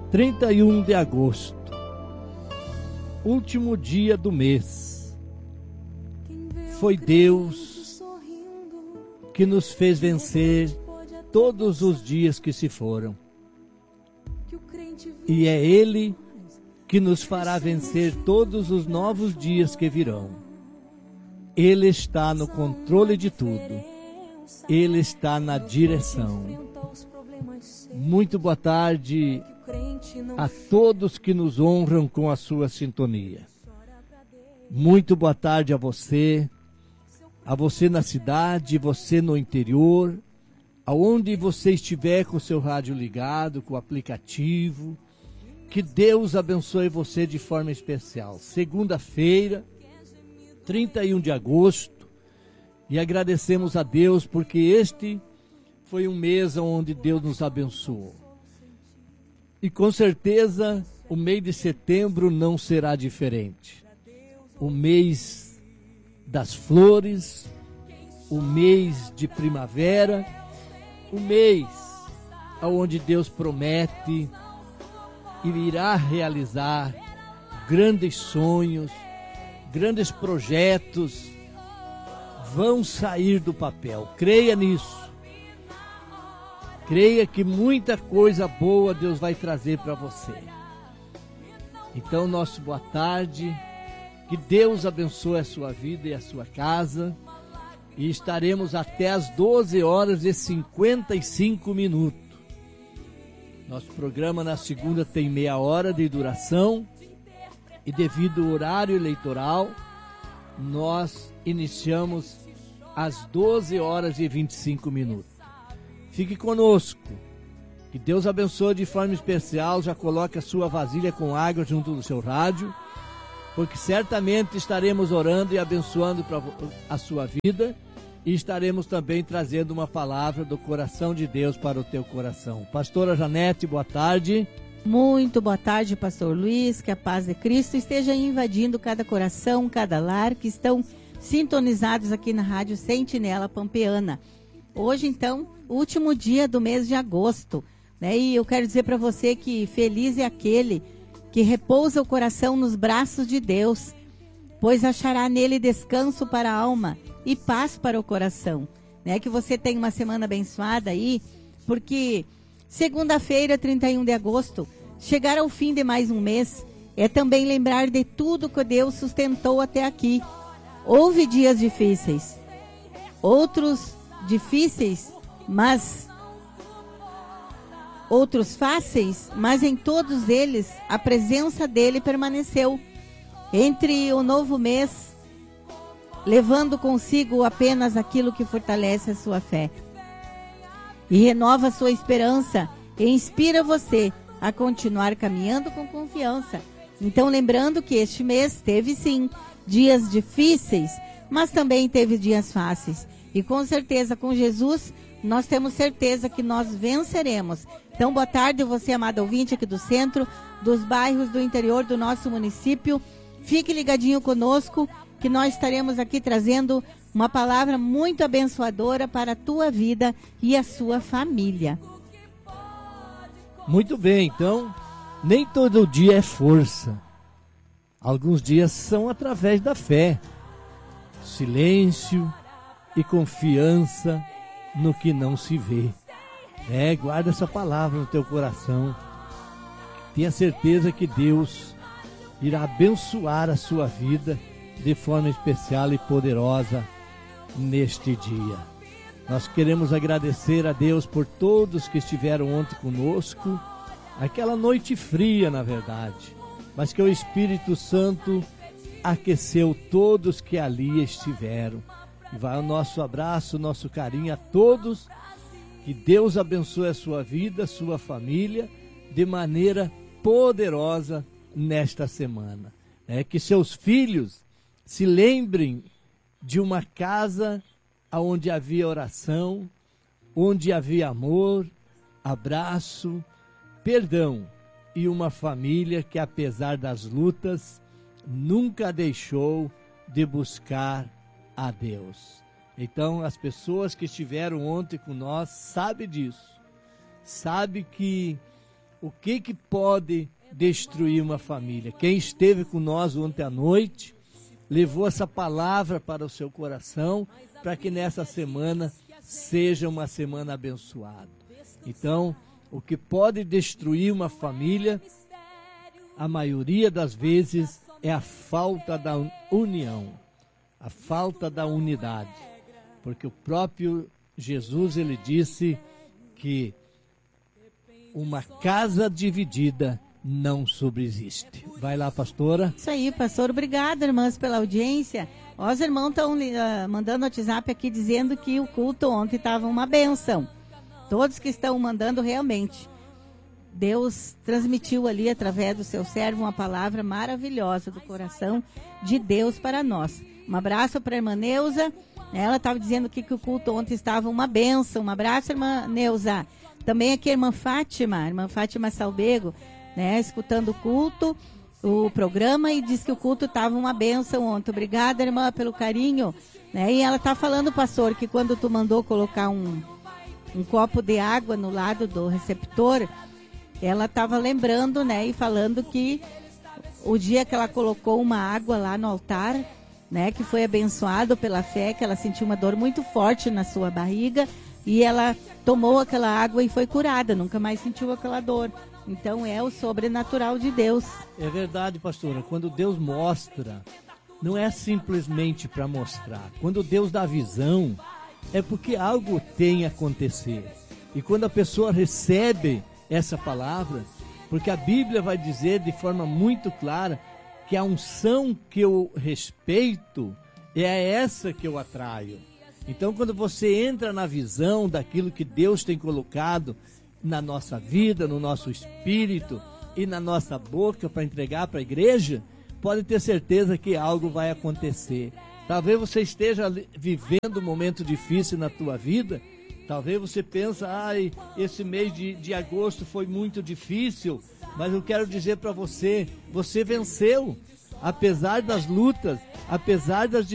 31 de agosto, último dia do mês. Foi Deus que nos fez vencer todos os dias que se foram. E é Ele que nos fará vencer todos os novos dias que virão. Ele está no controle de tudo. Ele está na direção. Muito boa tarde a todos que nos honram com a sua sintonia. Muito boa tarde a você na cidade, você no interior, aonde você estiver com o seu rádio ligado, com o aplicativo. Que Deus abençoe você de forma especial. Segunda-feira, 31 de agosto, e agradecemos a Deus porque este foi um mês onde Deus nos abençoou. E com certeza o mês de setembro não será diferente. O mês das flores, o mês de primavera, o mês onde Deus promete e irá realizar grandes sonhos, grandes projetos vão sair do papel. Creia nisso. Creia que muita coisa boa Deus vai trazer para você. Então, nosso boa tarde. Que Deus abençoe a sua vida e a sua casa. E estaremos até às 12 horas e 55 minutos. Nosso programa na segunda tem meia hora de duração. E devido ao horário eleitoral, nós iniciamos às 12 horas e 25 minutos. Fique conosco. Que Deus abençoe de forma especial. Já coloque a sua vasilha com água junto do seu rádio, porque certamente estaremos orando e abençoando a sua vida, e estaremos também trazendo uma palavra do coração de Deus para o teu coração. Pastora Janete, boa tarde. Muito boa tarde, pastor Luiz. Que a paz de Cristo esteja invadindo cada coração, cada lar que estão sintonizados aqui na Rádio Sentinela Pampeana. Hoje, então, último dia do mês de agosto, né? E eu quero dizer para você que feliz é aquele que repousa o coração nos braços de Deus, pois achará nele descanso para a alma e paz para o coração, né? Que você tenha uma semana abençoada aí, porque segunda-feira, 31 de agosto, chegar ao fim de mais um mês é também lembrar de tudo que Deus sustentou até aqui. Houve dias difíceis, outros difíceis, mas outros fáceis, mas em todos eles a presença dele permaneceu. Entre o novo mês, levando consigo apenas aquilo que fortalece a sua fé e renova a sua esperança e inspira você a continuar caminhando com confiança. Então, lembrando que este mês teve sim dias difíceis, mas também teve dias fáceis. E com certeza, com Jesus, nós temos certeza que nós venceremos. Então, boa tarde, você, amado ouvinte aqui do centro, dos bairros do interior do nosso município. Fique ligadinho conosco, que nós estaremos aqui trazendo uma palavra muito abençoadora para a tua vida e a sua família. Muito bem, então, nem todo dia é força. Alguns dias são através da fé, silêncio e confiança no que não se vê. Guarda essa palavra no teu coração. Tenha certeza que Deus irá abençoar a sua vida de forma especial e poderosa neste dia. Nós queremos agradecer a Deus por todos que estiveram ontem conosco, aquela noite fria, na verdade, mas que o Espírito Santo aqueceu todos que ali estiveram. E vai o nosso abraço, o nosso carinho a todos. Que Deus abençoe a sua vida, a sua família, de maneira poderosa nesta semana. Que seus filhos se lembrem de uma casa onde havia oração, onde havia amor, abraço, perdão, e uma família que, apesar das lutas, nunca deixou de buscar a Deus. Então, as pessoas que estiveram ontem com nós sabem disso. Sabe que o que pode destruir uma família? Quem esteve com nós ontem à noite levou essa palavra para o seu coração, para que nessa semana seja uma semana abençoada. Então, o que pode destruir uma família, a maioria das vezes, é a falta da união, a falta da unidade. Porque o próprio Jesus, ele disse que uma casa dividida não subsiste. Vai lá, pastora. Isso aí, pastor. Obrigada, irmãs, pela audiência. Ó, os irmãos estão mandando WhatsApp aqui dizendo que o culto ontem estava uma bênção. Todos que estão mandando, realmente, Deus transmitiu ali através do seu servo uma palavra maravilhosa do coração de Deus para nós. Um abraço para a irmã Neuza. Ela estava dizendo que o culto ontem estava uma bênção. Um abraço, irmã Neuza. Também aqui a irmã Fátima Salbego, né, escutando o culto, o programa, e diz que o culto estava uma bênção ontem. Obrigada, irmã, pelo carinho. Né? E ela está falando, pastor, que quando tu mandou colocar um copo de água no lado do receptor, ela estava lembrando, né, e falando que o dia que ela colocou uma água lá no altar, né, que foi abençoado pela fé, que ela sentiu uma dor muito forte na sua barriga, e ela tomou aquela água e foi curada, nunca mais sentiu aquela dor. Então é o sobrenatural de Deus. É verdade, pastora. Quando Deus mostra, não é simplesmente para mostrar. Quando Deus dá visão, é porque algo tem a acontecer. E quando a pessoa recebe essa palavra, porque a Bíblia vai dizer de forma muito clara que a unção que eu respeito é essa que eu atraio. Então, quando você entra na visão daquilo que Deus tem colocado na nossa vida, no nosso espírito e na nossa boca para entregar para a igreja, pode ter certeza que algo vai acontecer. Talvez você esteja vivendo um momento difícil na tua vida, talvez você pense, esse mês de agosto foi muito difícil, mas eu quero dizer para você, você venceu, apesar das lutas, apesar das